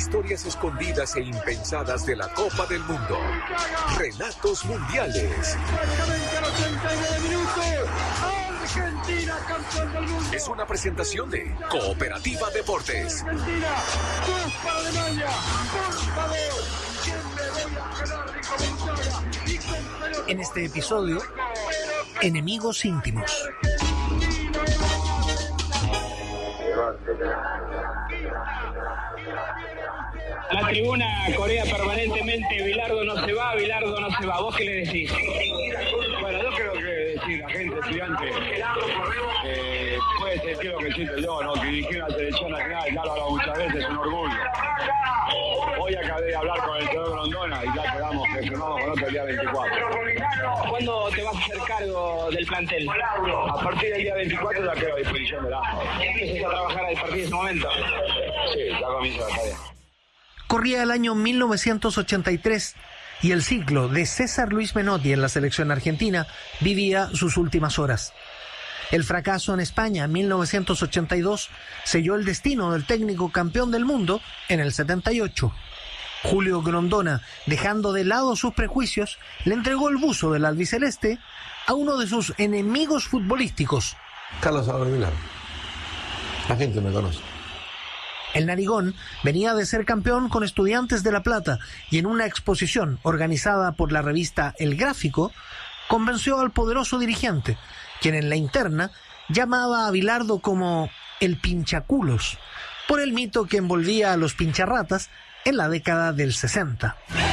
historias escondidas e impensadas de la Copa del Mundo. Relatos mundiales. Argentina, campeón del mundo. Es una presentación de Cooperativa Deportes. Argentina, dos para Alemania. Por favor, ¿quién me voy a quedar ni con Gonzaga ni con pelota? En este episodio, enemigos íntimos. La tribuna corea permanentemente, Bilardo no se va, Bilardo no se va. ¿Vos qué le decís? Bueno, yo creo que sí, la gente estudiante puede sentir lo que siento yo, ¿no? Que dirigir una selección nacional, ya lo he hablado muchas veces, es un orgullo. Hoy acabé de hablar con el señor Grondona y ya quedamos que firmamos con otro el día 24. ¿Cuándo te vas a hacer cargo del plantel? A partir del día 24 ya quedo a disposición del AFA. ¿Empiezas a trabajar a partir de ese momento? Sí, ya comienzo la tarea. Corría el año 1983 y el ciclo de César Luis Menotti en la selección argentina vivía sus últimas horas. El fracaso en España en 1982 selló el destino del técnico campeón del mundo en el 78. Julio Grondona, dejando de lado sus prejuicios, le entregó el buzo del albiceleste a uno de sus enemigos futbolísticos. Carlos Álvarez Vilar. La gente me conoce. El narigón venía de ser campeón con Estudiantes de La Plata y en una exposición organizada por la revista El Gráfico, convenció al poderoso dirigente, quien en la interna llamaba a Bilardo como el pinchaculos, por el mito que envolvía a los pincharratas en la década del 60.